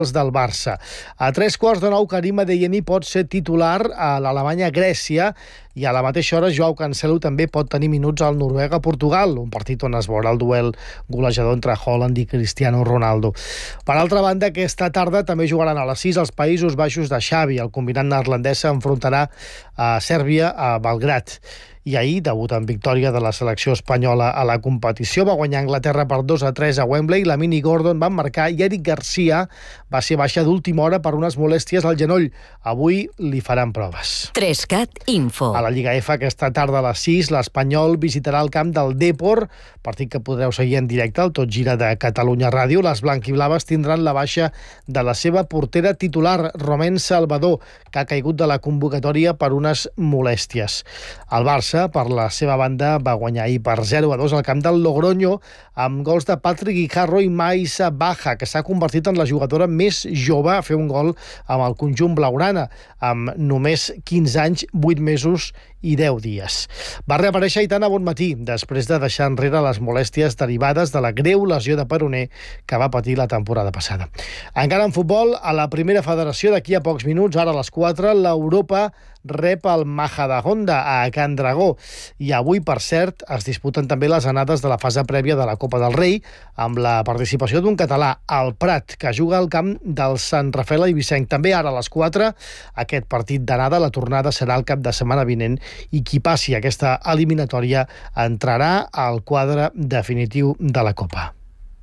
del Barça. A 9:15, Karim Adeyemi pot ser titular a l'Alemanya-Grècia i a la mateixa hora Joao Cancelo també pot tenir minuts al Noruega-Portugal, un partit on es veurà el duel golejador entre Haaland i Cristiano Ronaldo. Per altra banda, aquesta tarda també jugaran a les 6 als Països Baixos de Xavi. El combinat neerlandès s'enfrontarà a Sèrbia, a Belgrad. I ahir, debut en victòria de la selecció espanyola a la competició. Va guanyar Anglaterra per 2-3 a Wembley. Lamine i Gordon van marcar i Eric Garcia va ser baixa d'última hora per unes molèsties al genoll. Avui li faran proves. 3CAT Info. A la Lliga F, aquesta tarda a les 6, l'Espanyol visitarà el camp del Depor, partit que podreu seguir en directe al Tot Gira de Catalunya Ràdio. Les blanquiblaves tindran la baixa de la seva portera titular, Romain Salvador, que ha caigut de la convocatòria per unes molèsties. El Barça, per la seva banda, va guanyar ahir per 0-2 al camp del Logroño amb gols de Patrick Guijarro i Maïssa Baja, que s'ha convertit en la jugadora més jove a fer un gol amb el conjunt blaugrana, amb només 15 anys, 8 mesos i 10 dies. Va reaparèixer Aitana Bonmatí després de deixar enrere les molèsties derivades de la greu lesió de peroné que va patir la temporada passada. Encara en futbol, a la primera federació, d'aquí a pocs minuts, ara a les 4, l'Europa rep el Majadahonda a Can Dragó. I avui, per cert, es disputen també les anades de la fase prèvia de la Copa del Rei, amb la participació d'un català, el Prat, que juga al camp del Sant Rafael Eivissenc. També ara a les 4, aquest partit d'anada, la tornada serà el cap de setmana vinent, i qui passi aquesta eliminatòria entrarà al quadre definitiu de la Copa.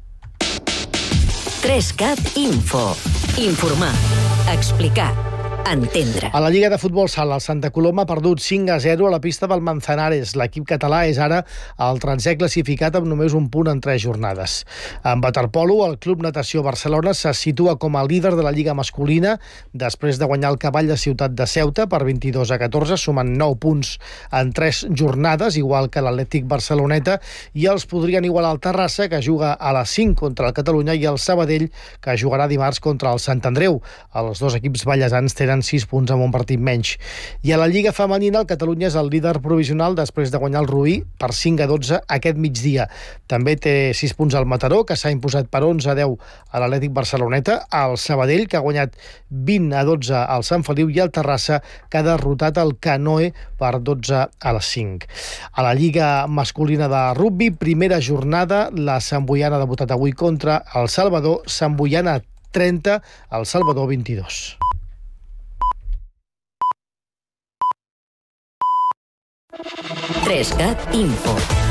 3CAT Info. Informar, explicar, entendre. A la Lliga de Futbol Sala, el Santa Coloma ha perdut 5-0 a la pista del Manzanares. L'equip català és ara el 13è classificat amb només un punt en 3 jornades. En waterpolo, el Club Natació Barcelona se situa com a líder de la Lliga masculina després de guanyar el Cavall de Ciutat de Ceuta per 22-14, sumant 9 punts en 3 jornades, igual que l'Atlètic Barceloneta, i els podrien igualar el Terrassa, que juga a les 5 contra el Catalunya, i el Sabadell, que jugarà dimarts contra el Sant Andreu. Els dos equips ballesans tenen 6 punts amb un partit menys. I a la Lliga femenina, el Catalunya és el líder provisional després de guanyar el Rubí per 5-12 aquest migdia. També té 6 punts al Mataró, que s'ha imposat per 11-10 a l'Atlètic Barceloneta, el Sabadell, que ha guanyat 20-12 al Sant Feliu, i el Terrassa, que ha derrotat el Canoe per 12-5. A la Lliga masculina de rugbi, primera jornada, la Santboiana ha debutat avui contra el Salvador. Santboiana 30, el Salvador 22. 3CAT Info.